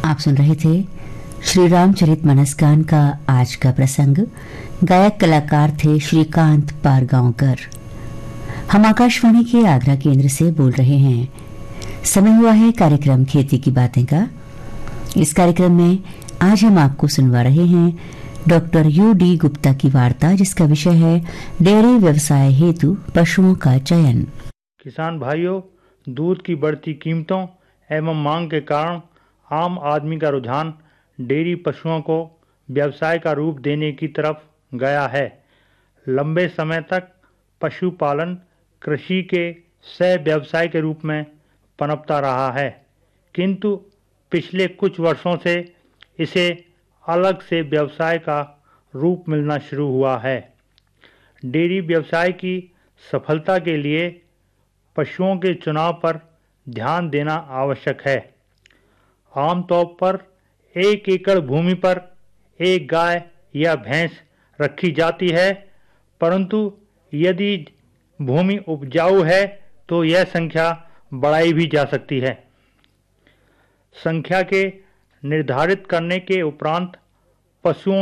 आप सुन रहे थे श्री रामचरितमानस गान का आज का प्रसंग। गायक कलाकार थे श्रीकांत पारगांवकर। हम आकाशवाणी के आगरा केंद्र से बोल रहे हैं। समय हुआ है कार्यक्रम खेती की बातें का। इस कार्यक्रम में आज हम आपको सुनवा रहे हैं डॉक्टर U.D. गुप्ता की वार्ता, जिसका विषय है डेयरी व्यवसाय हेतु पशुओं का चयन। किसान भाइयों, दूध की बढ़ती कीमतों एवं मांग के कारण आम आदमी का रुझान डेयरी पशुओं को व्यवसाय का रूप देने की तरफ गया है। लंबे समय तक पशुपालन कृषि के सह व्यवसाय के रूप में पनपता रहा है, किंतु पिछले कुछ वर्षों से इसे अलग से व्यवसाय का रूप मिलना शुरू हुआ है। डेयरी व्यवसाय की सफलता के लिए पशुओं के चुनाव पर ध्यान देना आवश्यक है। आमतौर पर 1 एकड़ भूमि पर एक गाय या भैंस रखी जाती है, परंतु यदि भूमि उपजाऊ है तो यह संख्या बढ़ाई भी जा सकती है। संख्या के निर्धारित करने के उपरांत पशुओं